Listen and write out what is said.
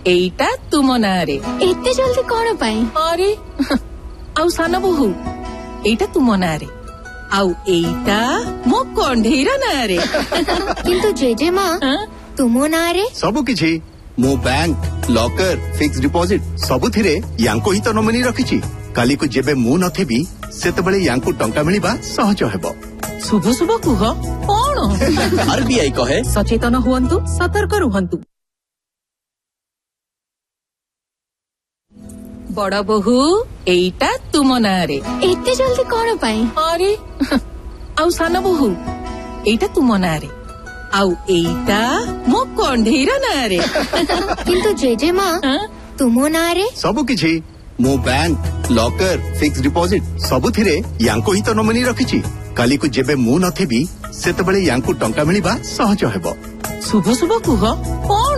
एईटा तुम नारे एते जल्दी कौन पाई? अरे आउ सान बहु एईटा तुम नारे आउ एईटा मो कंढेईर नारे किंतु जेजेमा तुमो नारे सबु किछि मो बैंक लॉकर फिक्स डिपॉजिट सबुथिरे यांको ही तो नोमिनी रखिछि काली को जेबे मु नथेबी सेतबेले यांको टंका मिलिबा सहज हेबो। शुभ शुभ कुह कौन आरबीआई कहे सचेतन हुअन्तु सतर्क रुहन्तु। बड़ बहु एईटा तुम नारे एते जल्दी कौन पाई? अरे आउ सान बहु एईटा तुम नारे आउ एईटा मो कंढेईर नारे किंतु जेजेमा तुमो नारे सबु किछि मो बैंक लॉकर फिक्स डिपॉजिट सबुथिरे यांको ही तो नोमिनी रखिछि काली को जेबे मु नथेबी सेतबेले यांको टंका मिलिबा सहज हेबो। शुभ शुभ कुह कौन